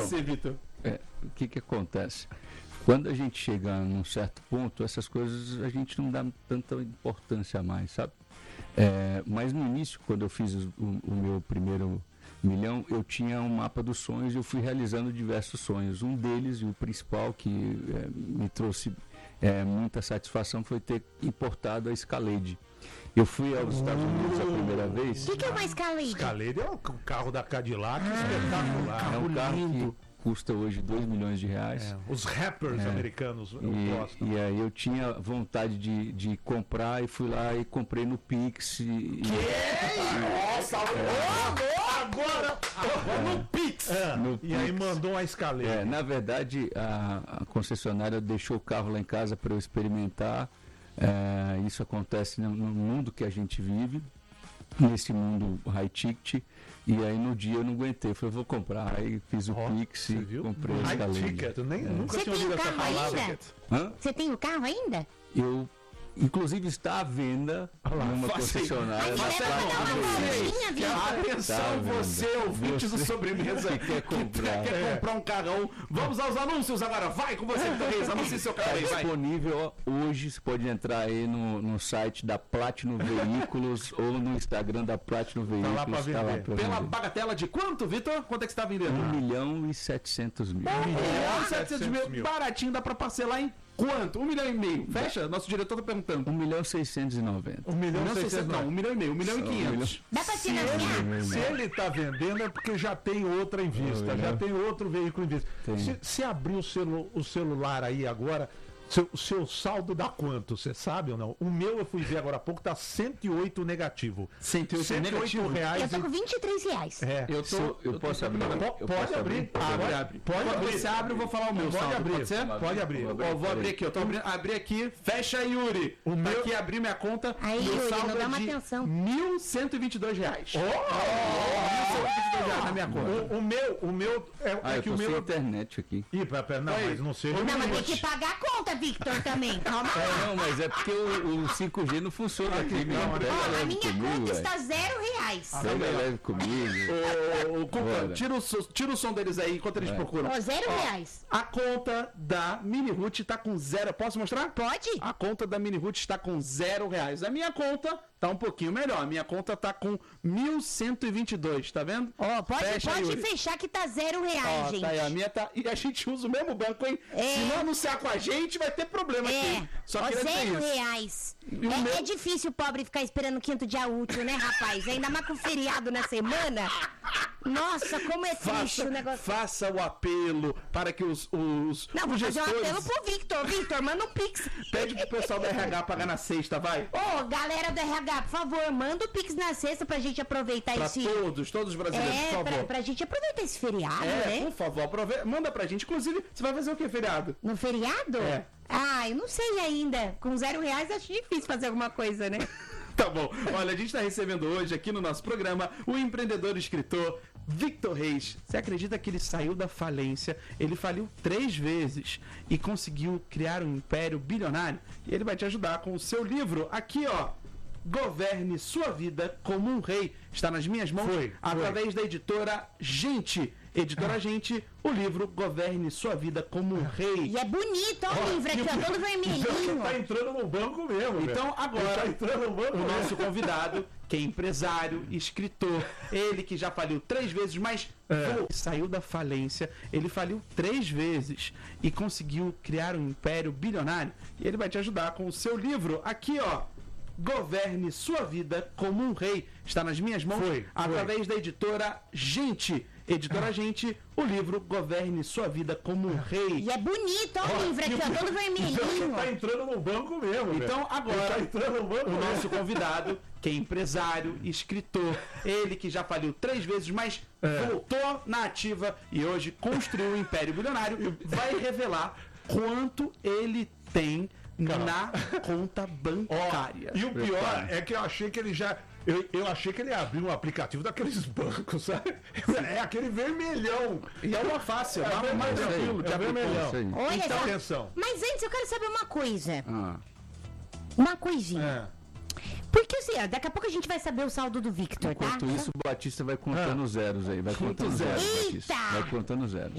você, Vitor? O que acontece? Quando a gente chega num certo ponto, essas coisas a gente não dá tanta importância mais, sabe? Mas no início, quando eu fiz o meu primeiro milhão, eu tinha um mapa dos sonhos e eu fui realizando diversos sonhos. Um deles, e o principal, que me trouxe muita satisfação, foi ter importado a Escalade. Eu fui aos Estados Unidos a primeira vez. O que é uma Escalade? Escalade é o carro da Cadillac, espetacular. É um carro que custa hoje R$2 milhões. Os rappers americanos gostam. E aí eu tinha vontade de comprar e fui lá e comprei no Pix. Nossa, agora no Pix. E aí mandou uma Escalade. Na verdade, a concessionária deixou o carro lá em casa para eu experimentar. Isso acontece no mundo que a gente vive, nesse mundo high ticket. E aí no dia eu não aguentei, falei, vou comprar. Aí fiz o Pix e comprei a Escalade. High ticket, nunca Você tinha tem ouvido o essa carro palavra. ainda? Você tem o carro ainda? Eu, inclusive, está à venda numa concessionária. Atenção, você, ouvinte do Sobremesa, que quer comprar um carrão. Vamos aos anúncios agora. Vai com você, Vitor Reis. Anuncie seu carro aí, vai. Disponível hoje, você pode entrar aí no site da Platinum Veículos ou no Instagram da Platinum Veículos. lá pra vender. Pela bagatela de quanto, Vitor? Quanto é que você está vendendo? 1.700.000. 1.700.000. Baratinho, dá pra parcelar em quanto? 1,5 milhão. Fecha? Nosso diretor tá perguntando. 1.690.000. 1 milhão e 600 Não, 1,5 milhão. 1,500. Dá pra financiar? Se ele está vendendo é porque já tem outra em vista, já tem outro veículo em vista. Se abrir o celular aí agora, o seu saldo dá quanto? Você sabe ou não? O meu eu fui ver agora há pouco, tá 108 negativo. 108 negativo? reais. Eu tô com R$23. Eu posso abrir? Pode abrir. Abre. Quando você abre, eu vou falar o meu. Pode saldo, abrir. Pode ser? Pode abrir. Ó, vou abrir aqui, eu tô abrindo. Abri aqui. Fecha, Yuri. O meu... Aqui, abri minha conta. Aí, meu Yuri, saldo não dá é uma de atenção. R$1.122. R$1.122 na minha conta. O meu é eu que tô o sem meu... internet aqui. Ih, não, mas não seja... Não, mas tem que pagar a conta, Victor, também. Calma lá. Não, mas é porque o 5G não funciona aqui. Ó, a minha conta está R$0. Pega leve comigo. Ô, Cuca, tira o som deles aí enquanto eles procuram. Ó, R$0. A conta da Mini Root tá com 0. Posso mostrar? Pode? A conta da Mini Root está com R$0. A minha conta tá um pouquinho melhor. A minha conta tá com 1.122, tá vendo? Ó, pode Yuri. fechar que tá R$0, Ó, gente. tá aí, a minha tá... E a gente usa o mesmo banco, hein? Se não anunciar com a gente, vai ter problema aqui. Só Ó, queria dizer isso. R$0. E o meu- É difícil o pobre ficar esperando o quinto dia útil, né, rapaz? Ainda mais com feriado na semana. Nossa, como é triste o negócio. Faça o apelo para que os Não, vou fazer um gestores... apelo pro Victor. Victor, manda um Pix. Pede pro pessoal do RH pagar na sexta, vai. Ô, galera do RH, por favor, manda o Pix na sexta pra gente aproveitar Pra esse... todos os brasileiros, por favor. pra gente aproveitar esse feriado, né? Por favor, manda pra gente. Inclusive, você vai fazer o que, feriado? No feriado? É. Ah, eu não sei ainda. Com R$0 acho difícil fazer alguma coisa, né? Tá bom. Olha, a gente tá recebendo hoje aqui no nosso programa o empreendedor e escritor Vitor Reis. Você acredita que ele saiu da falência? Ele faliu 3 vezes e conseguiu criar um império bilionário. E ele vai te ajudar com o seu livro. Aqui, ó. Governe Sua Vida como um Rei. Está nas minhas mãos através da editora Gente. Editora Gente, o livro Governe Sua Vida como um Rei. E é bonito, ó, o livro aqui, ó, todo vermelhinho. Tá entrando no banco mesmo. Então, agora, tá entrando no banco o mesmo. nosso convidado, que é empresário, escritor, ele que já faliu 3 vezes, mas saiu da falência, ele faliu 3 vezes e conseguiu criar um império bilionário. E ele vai te ajudar com o seu livro, aqui ó, Governe Sua Vida como um Rei. Está nas minhas mãos através da editora Gente. Editora Gente, o livro Governe Sua Vida como um Rei. E é bonito, ó, o livro aqui, ó, todo vermelhinho. Tá entrando no banco mesmo. Então, agora, tá entrando no banco o mesmo. nosso convidado, que é empresário, escritor, ele que já faliu 3 vezes, mas voltou na ativa e hoje construiu um império bilionário, vai revelar quanto ele tem na conta bancária. E o pior é que eu achei que ele já... Eu achei que ele abriu um aplicativo daqueles bancos, sabe? É aquele vermelhão. E é uma fácil, É mais tranquilo de abrir. vermelhão. Olha Então, só. atenção. Mas antes eu quero saber uma coisa. Ah, Uma coisinha. Porque assim, ó, daqui a pouco a gente vai saber o saldo do Victor, tá? enquanto isso, o Batista vai contando zeros aí. Vai contando zeros, Batista. Eita! Vai contando zeros.